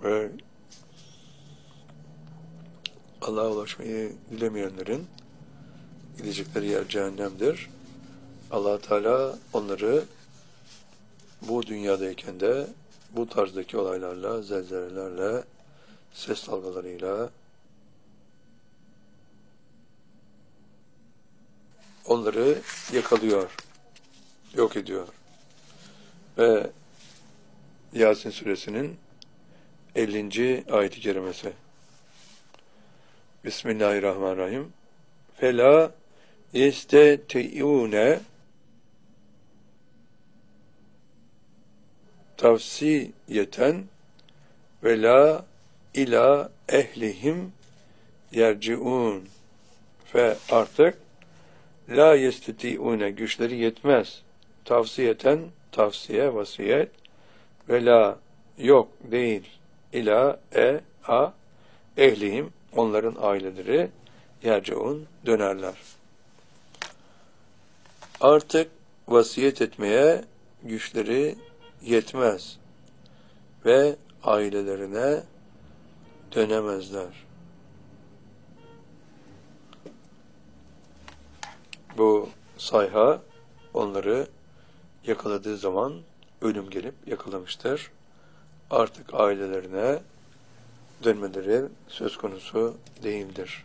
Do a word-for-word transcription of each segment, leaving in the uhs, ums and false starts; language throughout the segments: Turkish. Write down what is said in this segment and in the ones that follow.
ve Allah'a ulaşmayı dilemeyenlerin gidecekleri yer cehennemdir. Allah Teala onları bu dünyadayken de bu tarzdaki olaylarla, zelzelelerle, ses dalgalarıyla onları yakalıyor, yok ediyor. Ve Yasin suresinin ellinci ayet-i kerimesi. Bismillahirrahmanirrahim. Fela yestetiyune tavsiyeten ve la ila ehlihim yerciun. Ve artık la yestetiune güçleri yetmez. Tavsiyeten tavsiye, vasiyet ve la yok değil ila e a ehlihim onların aileleri yerciun dönerler. Artık vasiyet etmeye güçleri yetmez ve ailelerine dönemezler. Bu sayha onları yakaladığı zaman ölüm gelip yakalamıştır. Artık ailelerine dönmeleri söz konusu değildir.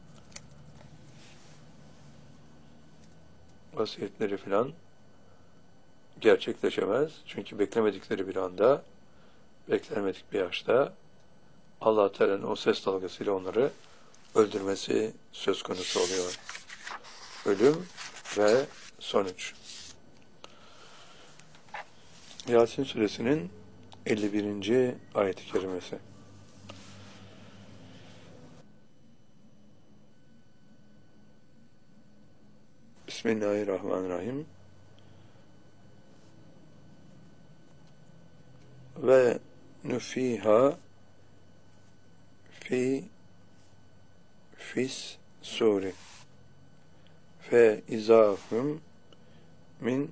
Vasiyetleri filan gerçekleşemez. Çünkü beklemedikleri bir anda, beklenmedik bir yaşta Allah Teala'nın o ses dalgasıyla onları öldürmesi söz konusu oluyor. Ölüm ve sonuç. Yasin suresinin elli birinci ayet-i kerimesi. Bismillahirrahmanirrahim. Ve nufiha fi fis suri fe izahum min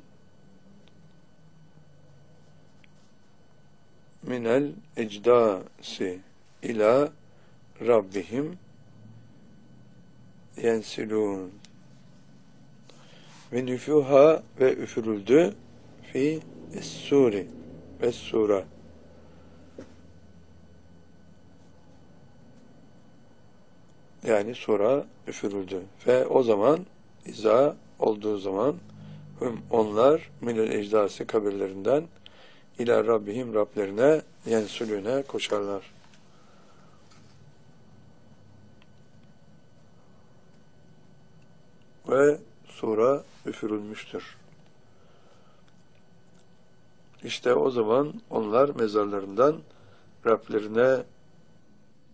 minel ecdasi ila rabbihim yensilun. Ve nüfuha ve üfürüldü fi es-suri ve sura. Yani sura üfürüldü. Ve o zaman iza olduğu zaman hüm onlar minel ecdası kabirlerinden ila rabbihim Rablerine yensulüne koşarlar. Ve sura üfürülmüştür. İşte o zaman onlar mezarlarından Rablerine